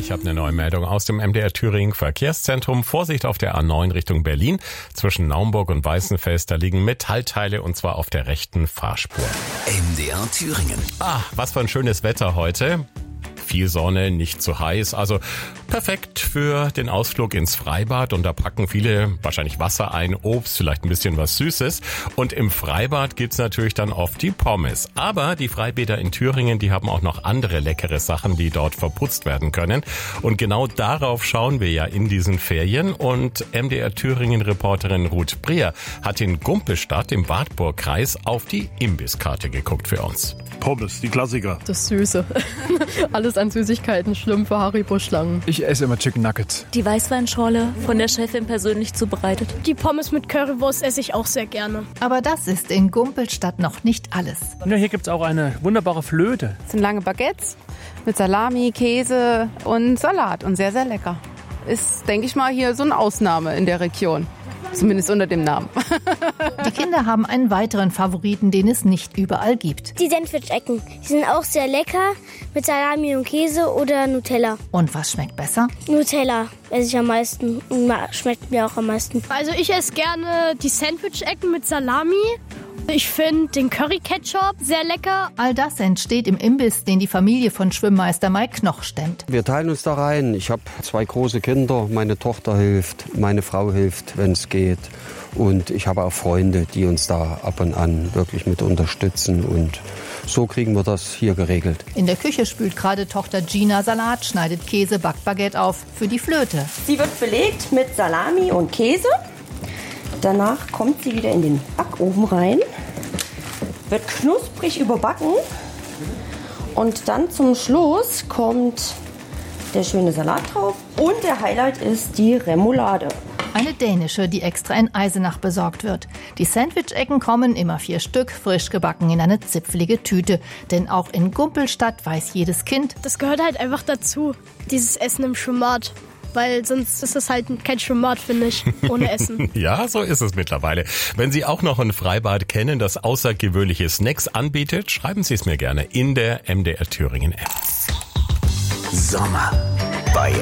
Ich habe eine neue Meldung aus dem MDR Thüringen Verkehrszentrum. Vorsicht auf der A9 Richtung Berlin. Zwischen Naumburg und Weißenfels, da liegen Metallteile und zwar auf der rechten Fahrspur. MDR Thüringen. Was für ein schönes Wetter heute. Viel Sonne, nicht zu heiß, also perfekt für den Ausflug ins Freibad. Und da packen viele wahrscheinlich Wasser ein, Obst, vielleicht ein bisschen was Süßes. Und im Freibad gibt's natürlich dann oft die Pommes. Aber die Freibäder in Thüringen, die haben auch noch andere leckere Sachen, die dort verputzt werden können. Und genau darauf schauen wir ja in diesen Ferien. Und MDR Thüringen-Reporterin Ruth Breer hat in Gumpelstadt im Wartburgkreis auf die Imbisskarte geguckt für uns. Pommes, die Klassiker. Das Süße. Alles an Süßigkeiten, Schlümpfe, Haribo-Schlangen. Ich esse immer Chicken Nuggets. Die Weißweinschorle von der Chefin persönlich zubereitet. Die Pommes mit Currywurst esse ich auch sehr gerne. Aber das ist in Gumpelstadt noch nicht alles. Ja, hier gibt's auch eine wunderbare Flöte. Das sind lange Baguettes mit Salami, Käse und Salat und sehr, sehr lecker. Ist, denke ich mal, hier so eine Ausnahme in der Region. Zumindest unter dem Namen. Die Kinder haben einen weiteren Favoriten, den es nicht überall gibt. Die Sandwich-Ecken. Die sind auch sehr lecker mit Salami und Käse oder Nutella. Und was schmeckt besser? Nutella esse ich am meisten und schmeckt mir auch am meisten. Also ich esse gerne die Sandwich-Ecken mit Salami. Ich finde den Curry-Ketchup sehr lecker. All das entsteht im Imbiss, den die Familie von Schwimmmeister Mike Knoch stemmt. Wir teilen uns da rein. Ich habe 2 große Kinder. Meine Tochter hilft, meine Frau hilft, wenn es geht. Und ich habe auch Freunde, die uns da ab und an wirklich mit unterstützen. Und so kriegen wir das hier geregelt. In der Küche spült gerade Tochter Gina Salat, schneidet Käse, backt Baguette auf für die Flöte. Sie wird belegt mit Salami und Käse. Danach kommt sie wieder in den Backofen rein, wird knusprig überbacken und dann zum Schluss kommt der schöne Salat drauf und der Highlight ist die Remoulade. Eine dänische, die extra in Eisenach besorgt wird. Die Sandwich-Ecken kommen, immer 4 Stück, frisch gebacken in eine zipfelige Tüte. Denn auch in Gumpelstadt weiß jedes Kind, das gehört halt einfach dazu, dieses Essen im Schwimmbad. Weil sonst ist es halt kein Schwimmbad, finde ich, ohne Essen. Ja, so ist es mittlerweile. Wenn Sie auch noch ein Freibad kennen, das außergewöhnliche Snacks anbietet, schreiben Sie es mir gerne in der MDR Thüringen App. Sommer bei